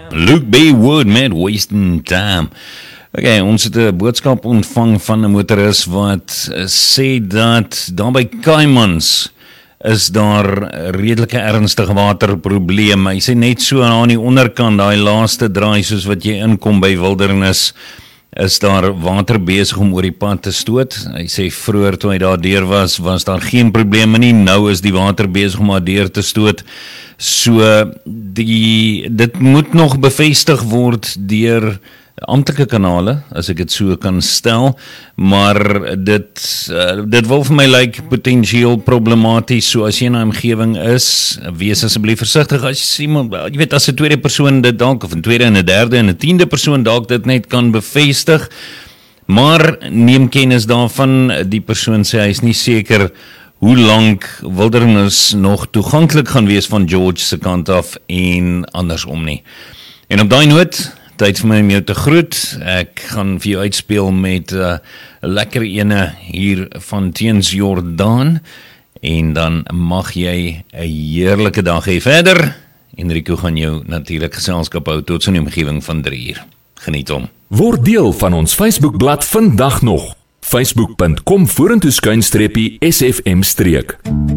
Luke B. Wood met Wasting Time. Okay, ons het 'n boodskap ontvang van 'n motoris wat sê dat daar by Caimans is daar redelike ernstige waterprobleme. Hy sê net so aan die onderkant, daai laaste draai soos wat jy inkom by Wildernis, is daar water besig om oor die pad te stoot. Hy sê vroeër toe hy daar deur was daar geen probleme nie. Nou is die water besig om daar deur te stoot. So dit moet nog bevestig word deur amptelike kanale, as ek dit so kan stel, maar dit wil vir my lyk potensieel problematies. So as jy in 'n omgewing is, wees asseblief versigtig. As jy weet, as 'n tweede persoon dit dalk, of 'n tweede en 'n derde en 'n 10de persoon dalk dit net kan bevestig, maar neem kennis daarvan. Die persoon sê hy is nie seker hoe lank Wildernis nog toeganklik gaan wees van George se kant af en andersom nie. En op daai noot, tyd vir my om jou te groet. Ek gaan vir jou uitspeel met 'n lekker ene hier van Teens Jordaan, en dan mag jy 'n heerlike dag hê verder. Enrico gaan jou natuurlik geselskap hou tot so 'n omgewing van 3 uur. Geniet hom. Word deel van ons Facebookblad vandag nog. Facebook.com/SFM-.